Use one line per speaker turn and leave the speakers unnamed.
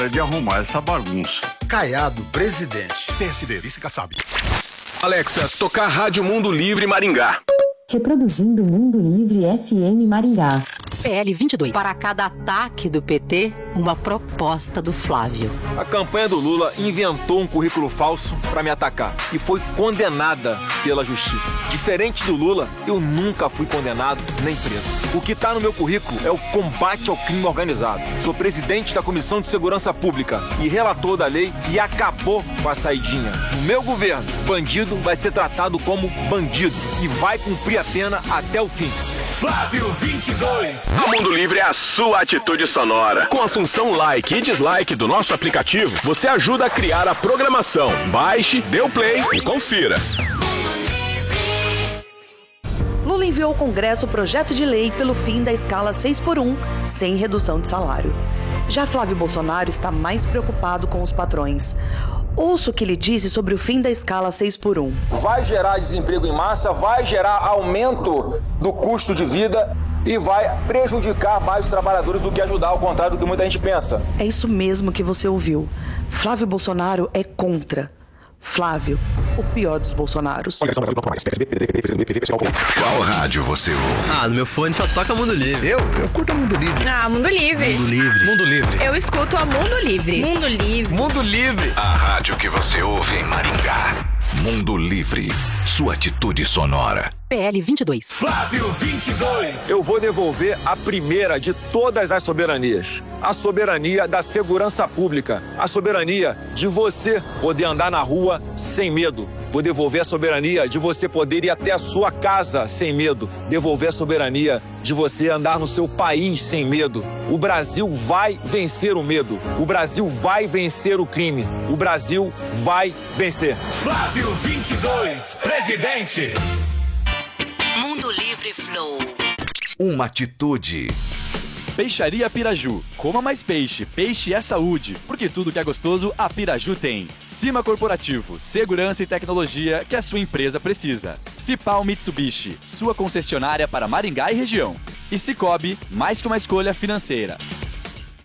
de arrumar essa bagunça.
Caiado, presidente.
PSD, vice Kassab.
Alexa, tocar Rádio Mundo Livre Maringá.
Reproduzindo Mundo Livre FM Maringá.
PL 22. Para cada ataque do PT, uma proposta do Flávio.
A campanha do Lula inventou um currículo falso para me atacar e foi condenada pela justiça. Diferente do Lula, eu nunca fui condenado nem preso. O que está no meu currículo é o combate ao crime organizado. Sou presidente da Comissão de Segurança Pública e relator da lei que acabou com a saidinha. No meu governo, bandido vai ser tratado como bandido e vai cumprir a pena até o fim.
Flávio 22.
A Mundo Livre é a sua atitude sonora. Com a função like e dislike do nosso aplicativo, você ajuda a criar a programação. Baixe, dê o play e confira.
Lula enviou ao Congresso o projeto de lei pelo fim da escala 6x1, sem redução de salário. Já Flávio Bolsonaro está mais preocupado com os patrões. Ouça o que ele disse sobre o fim da escala 6x1.
Vai gerar desemprego em massa, vai gerar aumento do custo de vida e vai prejudicar mais os trabalhadores do que ajudar, ao contrário do que muita gente pensa.
É isso mesmo que você ouviu. Flávio Bolsonaro é contra. Flávio, o pior dos Bolsonaros.
Qual rádio você ouve?
No meu fone só toca Mundo Livre.
Eu curto Mundo Livre.
Mundo Livre.
Mundo Livre.
Mundo Livre.
Eu escuto a Mundo Livre. Mundo Livre.
Mundo Livre.
A rádio que você ouve em Maringá. Mundo Livre. Sua atitude sonora.
PL 22.
Flávio 22.
Eu vou devolver a primeira de todas as soberanias. A soberania da segurança pública. A soberania de você poder andar na rua sem medo. Vou devolver a soberania de você poder ir até a sua casa sem medo. Devolver a soberania de você andar no seu país sem medo. O Brasil vai vencer o medo. O Brasil vai vencer o crime. O Brasil vai vencer.
Flávio 22, presidente.
Mundo Livre Flow.
Uma atitude.
Peixaria Piraju. Coma mais peixe. Peixe é saúde. Porque tudo que é gostoso, a Piraju tem. Cima Corporativo. Segurança e tecnologia que a sua empresa precisa. Fipal Mitsubishi. Sua concessionária para Maringá e região. E Cicobi, mais que uma escolha financeira.